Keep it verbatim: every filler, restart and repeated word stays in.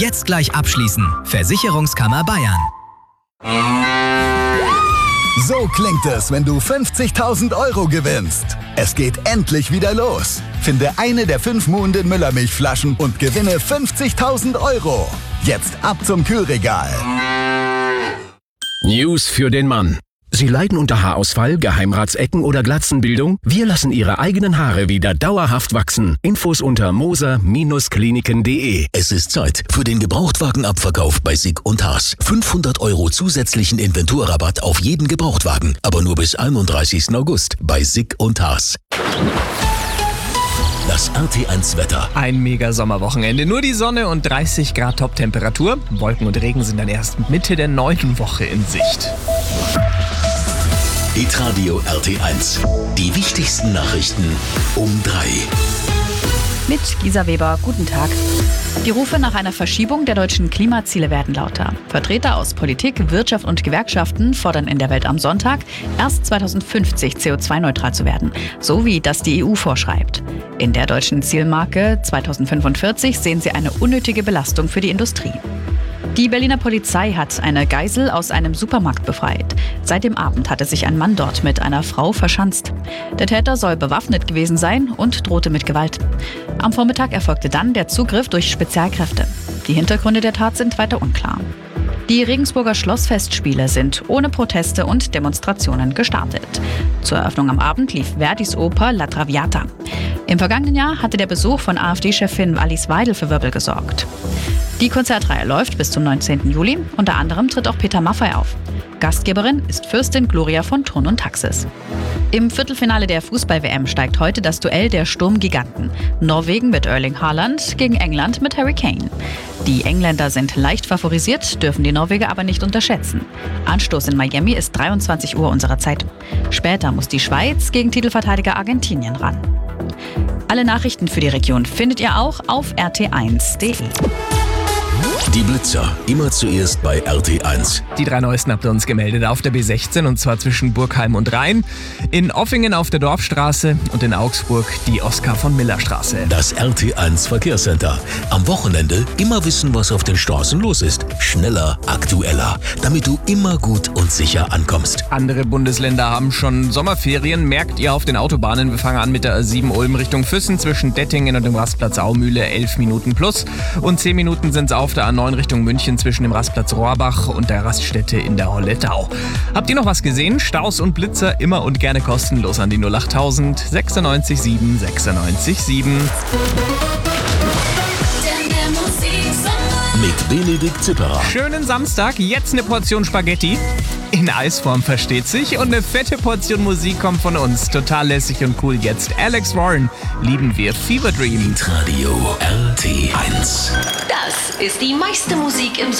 Jetzt gleich abschließen. Versicherungskammer Bayern. So klingt es, wenn du fünfzigtausend Euro gewinnst. Es geht endlich wieder los. Finde eine der fünf Muhnden Müllermilchflaschen und gewinne fünfzigtausend Euro. Jetzt ab zum Kühlregal. News für den Mann. Sie leiden unter Haarausfall, Geheimratsecken oder Glatzenbildung? Wir lassen Ihre eigenen Haare wieder dauerhaft wachsen. Infos unter moser Kliniken punkt de. Es ist Zeit für den Gebrauchtwagenabverkauf bei Sig und Haas. fünfhundert Euro zusätzlichen Inventurrabatt auf jeden Gebrauchtwagen, aber nur bis einunddreißigsten August bei Sig und Haas. Das R T eins Wetter. Ein mega Sommerwochenende. Nur die Sonne und dreißig Grad Top-Temperatur. Wolken und Regen sind dann erst Mitte der neunten Woche in Sicht. Hitradio R T eins. Die wichtigsten Nachrichten um drei. Mit Gisa Weber, guten Tag. Die Rufe nach einer Verschiebung der deutschen Klimaziele werden lauter. Vertreter aus Politik, Wirtschaft und Gewerkschaften fordern in der Welt am Sonntag, erst zweitausendfünfzig C O zwei neutral zu werden, so wie das die E U vorschreibt. In der deutschen Zielmarke zweitausendfünfundvierzig sehen sie eine unnötige Belastung für die Industrie. Die Berliner Polizei hat eine Geisel aus einem Supermarkt befreit. Seit dem Abend hatte sich ein Mann dort mit einer Frau verschanzt. Der Täter soll bewaffnet gewesen sein und drohte mit Gewalt. Am Vormittag erfolgte dann der Zugriff durch Spezialkräfte. Die Hintergründe der Tat sind weiter unklar. Die Regensburger Schlossfestspiele sind ohne Proteste und Demonstrationen gestartet. Zur Eröffnung am Abend lief Verdis Oper La Traviata. Im vergangenen Jahr hatte der Besuch von AfD-Chefin Alice Weidel für Wirbel gesorgt. Die Konzertreihe läuft bis zum neunzehnten Juli. Unter anderem tritt auch Peter Maffay auf. Gastgeberin ist Fürstin Gloria von Thurn und Taxis. Im Viertelfinale der Fußball-W M steigt heute das Duell der Sturmgiganten. Norwegen mit Erling Haaland gegen England mit Harry Kane. Die Engländer sind leicht favorisiert, dürfen die Norweger aber nicht unterschätzen. Anstoß in Miami ist dreiundzwanzig Uhr unserer Zeit. Später muss die Schweiz gegen Titelverteidiger Argentinien ran. Alle Nachrichten für die Region findet ihr auch auf r t eins punkt de. Die Blitzer, immer zuerst bei R T eins. Die drei neuesten habt ihr uns gemeldet auf der B sechzehn und zwar zwischen Burgheim und Rhein, in Offingen auf der Dorfstraße und in Augsburg die Oskar von Miller Straße. Das R T eins Verkehrscenter. Am Wochenende immer wissen, was auf den Straßen los ist. Schneller, aktueller, damit du immer gut und sicher ankommst. Andere Bundesländer haben schon Sommerferien, merkt ihr auf den Autobahnen. Wir fangen an mit der A sieben Ulm Richtung Füssen zwischen Dettingen und dem Rastplatz Aumühle, elf Minuten plus. Und zehn Minuten sind es auf der A neun Richtung München zwischen dem Rastplatz Rohrbach und der Raststätte in der Hollettau. Habt ihr noch was gesehen? Staus und Blitzer immer und gerne kostenlos an die null achttausend sechsundneunzig sieben sechsundneunzig sieben. Mit Benedikt Zipperer. Schönen Samstag, jetzt eine Portion Spaghetti. In Eisform, versteht sich. Und eine fette Portion Musik kommt von uns. Total lässig und cool jetzt. Alex Warren, lieben wir. Fever Dream. Radio R T eins. Das ist die meiste Musik im